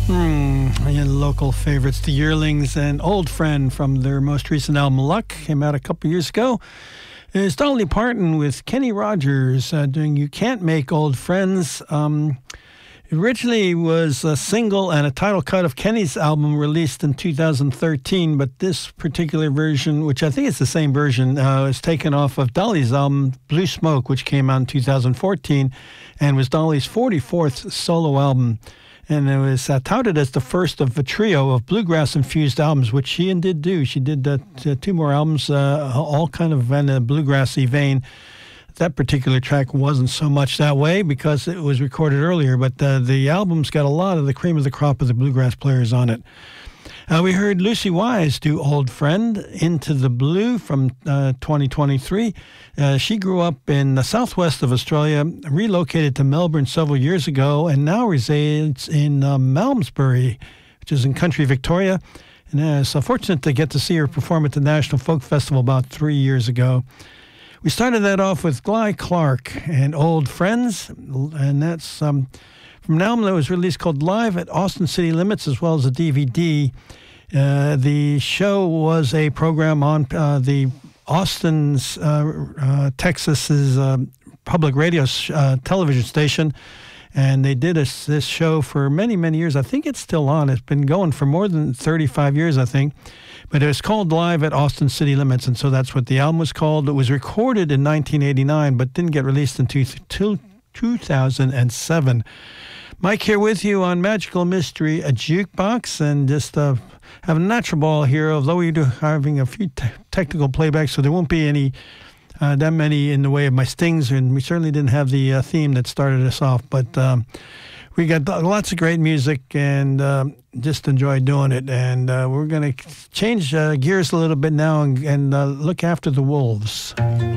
Local favorites, the Yearlings and Old Friend from their most recent album, Luck, came out a couple years ago. It's Dolly Parton with Kenny Rogers doing You Can't Make Old Friends. It originally was a single and a title cut of Kenny's album released in 2013, but this particular version, which I think is the same version, is taken off of Dolly's album, Blue Smoke, which came out in 2014 and was Dolly's 44th solo album. And it was touted as the first of a trio of bluegrass-infused albums, which she did do. She did 2 more albums, all kind of in a bluegrassy vein. That particular track wasn't so much that way because it was recorded earlier, but the album's got a lot of the cream of the crop of the bluegrass players on it. We heard Lucy Wise do Old Friend, Into the Blue from 2023. She grew up in the southwest of Australia, relocated to Melbourne several years ago, and now resides in Malmesbury, which is in country Victoria. And I was fortunate to get to see her perform at the National Folk Festival about 3 years ago. We started that off with Guy Clark and Old Friends, and that's from an album that was released called Live at Austin City Limits, as well as a DVD. The show was a program on the Austin's, Texas's public radio television station, and they did this show for many, many years. I think it's still on. It's been going for more than 35 years, I think. But it was called Live at Austin City Limits, and so that's what the album was called. It was recorded in 1989, but didn't get released until 2007. Mike here with you on Magical Mystery, a Jukebox, and just have a natural ball here, although we do having a few technical playbacks, so there won't be any that many in the way of my stings, and we certainly didn't have the theme that started us off, but we got lots of great music and just enjoyed doing it, and we're going to change gears a little bit now and look after the Wolves.